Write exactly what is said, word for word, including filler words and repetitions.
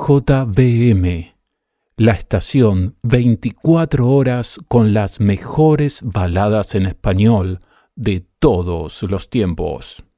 J V M, la estación veinticuatro horas con las mejores baladas en español de todos los tiempos.